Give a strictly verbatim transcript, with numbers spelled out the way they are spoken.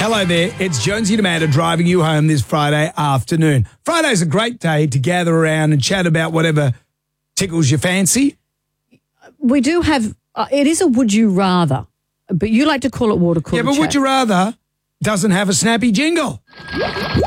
Hello there, it's Jonesy and Amanda driving you home this Friday afternoon. Friday's a great day to gather around and chat about whatever tickles your fancy. We do have, uh, it is a would you rather, but you like to call it water cooler Yeah, but chat. would you rather doesn't have a snappy jingle.